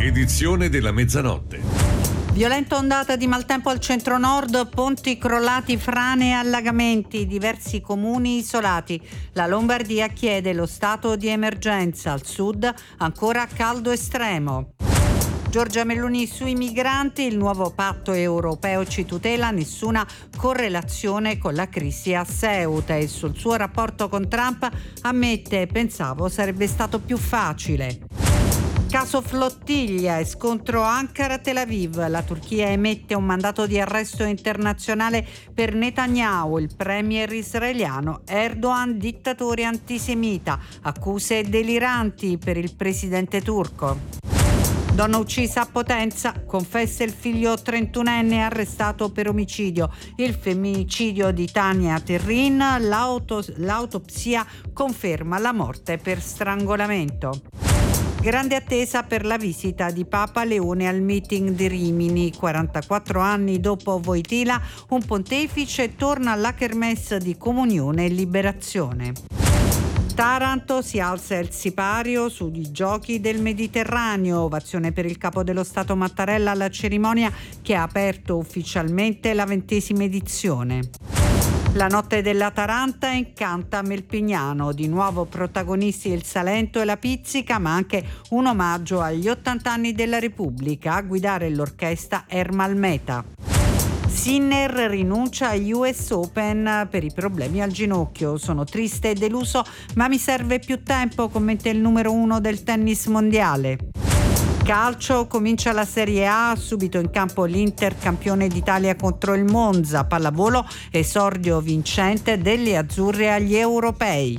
edizione della mezzanotte. Violenta ondata di maltempo al centro-nord, ponti crollati, frane e allagamenti, diversi comuni isolati. La Lombardia chiede lo stato di emergenza, al sud ancora caldo estremo. Giorgia Meloni sui migranti, il nuovo patto europeo ci tutela, nessuna correlazione con la crisi a Ceuta, e sul suo rapporto con Trump ammette: pensavo sarebbe stato più facile. Caso flottiglia e scontro Ankara-Tel Aviv. La Turchia emette un mandato di arresto internazionale per Netanyahu, il premier israeliano. Erdogan, dittatore antisemita. Accuse deliranti per il presidente turco. Donna uccisa a Potenza, confessa il figlio 31enne arrestato per omicidio. Il femminicidio di Tania Terrin, l'autopsia conferma la morte per strangolamento. Grande attesa per la visita di Papa Leone al meeting di Rimini. 44 anni dopo Wojtyla, un pontefice torna alla kermesse di Comunione e Liberazione. Taranto, si alza il sipario sui giochi del Mediterraneo. Ovazione per il capo dello Stato Mattarella alla cerimonia che ha aperto ufficialmente la 20ª edizione. La notte della Taranta incanta Melpignano, di nuovo protagonisti il Salento e la Pizzica, ma anche un omaggio agli 80 anni della Repubblica. A guidare l'orchestra Ermal Meta. Sinner rinuncia agli US Open per i problemi al ginocchio. Sono triste e deluso, ma mi serve più tempo, commenta il numero 1 del tennis mondiale. Calcio, comincia la Serie A, subito in campo l'Inter, campione d'Italia contro il Monza. Pallavolo, esordio vincente delle azzurre agli europei.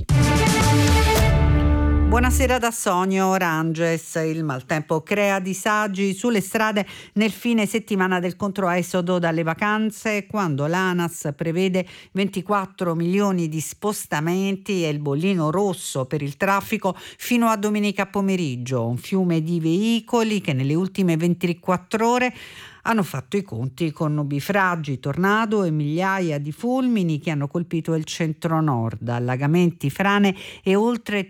Buonasera da Sonio Oranges. Il maltempo crea disagi sulle strade nel fine settimana del controesodo dalle vacanze, quando l'ANAS prevede 24 milioni di spostamenti e il bollino rosso per il traffico fino a domenica pomeriggio. Un fiume di veicoli che nelle ultime 24 ore hanno fatto i conti con nubifragi, tornado e migliaia di fulmini che hanno colpito il centro-nord, allagamenti, frane e oltre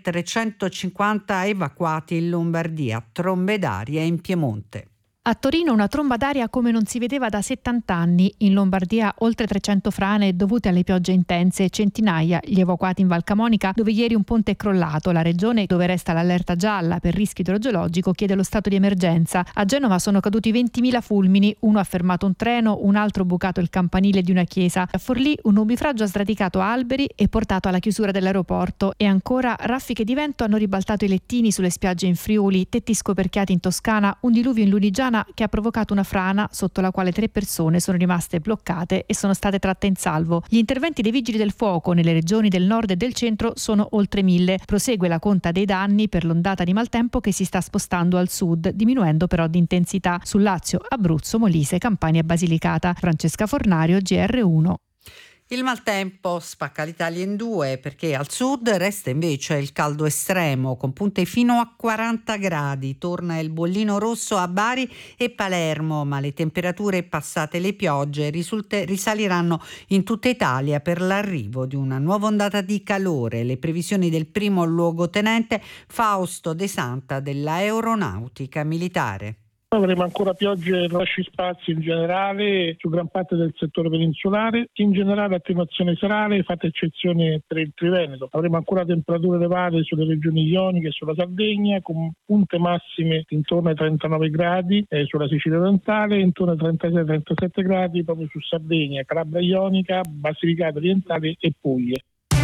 350 evacuati in Lombardia, trombe d'aria in Piemonte. A Torino una tromba d'aria come non si vedeva da 70 anni. In Lombardia oltre 300 frane dovute alle piogge intense, centinaia gli evacuati in Val Camonica, dove ieri un ponte è crollato. La regione, dove resta l'allerta gialla per rischio idrogeologico, chiede lo stato di emergenza. A Genova sono caduti 20.000 fulmini, uno ha fermato un treno, un altro bucato il campanile di una chiesa. A Forlì un nubifragio ha sradicato alberi e portato alla chiusura dell'aeroporto, e ancora raffiche di vento hanno ribaltato i lettini sulle spiagge in Friuli, tetti scoperchiati in Toscana, un diluvio in Lunigiana che ha provocato una frana sotto la quale 3 persone sono rimaste bloccate e sono state tratte in salvo. Gli interventi dei vigili del fuoco nelle regioni del nord e del centro sono oltre 1.000. Prosegue la conta dei danni per l'ondata di maltempo che si sta spostando al sud, diminuendo però di intensità. Sul Lazio, Abruzzo, Molise, Campania e Basilicata. Francesca Fornario, GR1. Il maltempo spacca l'Italia in due, perché al sud resta invece il caldo estremo con punte fino a 40 gradi. Torna il bollino rosso a Bari e Palermo, ma le temperature passate le piogge risaliranno in tutta Italia per l'arrivo di una nuova ondata di calore. Le previsioni del primo luogotenente Fausto De Santa dell'Aeronautica Militare. Avremo ancora piogge e rasci spazi in generale su gran parte del settore peninsulare. In generale attenuazione serale, fatta eccezione per il Triveneto. Avremo ancora temperature elevate sulle regioni ioniche e sulla Sardegna, con punte massime intorno ai 39 gradi sulla Sicilia orientale, intorno ai 36-37 gradi proprio su Sardegna, Calabria ionica, Basilicata orientale e Puglia.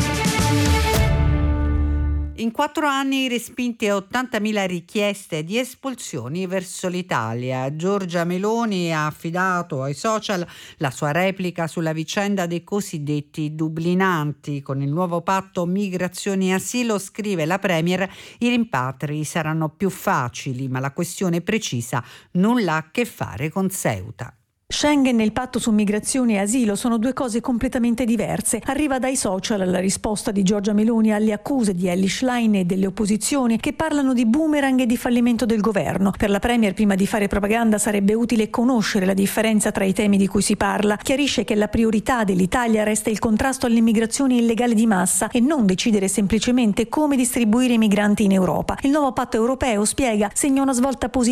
In 4 anni respinte 80.000 richieste di espulsioni verso l'Italia. Giorgia Meloni ha affidato ai social la sua replica sulla vicenda dei cosiddetti dublinanti. Con il nuovo patto migrazioni e asilo, scrive la Premier, i rimpatri saranno più facili, ma la questione precisa nulla ha a che fare con Ceuta. Schengen e il patto su migrazione e asilo sono due cose completamente diverse. Arriva dai social la risposta di Giorgia Meloni alle accuse di Elly Schlein e delle opposizioni che parlano di boomerang e di fallimento del governo. Per la Premier, prima di fare propaganda, sarebbe utile conoscere la differenza tra i temi di cui si parla. Chiarisce che la priorità dell'Italia resta il contrasto all'immigrazione illegale di massa e non decidere semplicemente come distribuire i migranti in Europa. Il nuovo patto europeo, spiega, segna una svolta positiva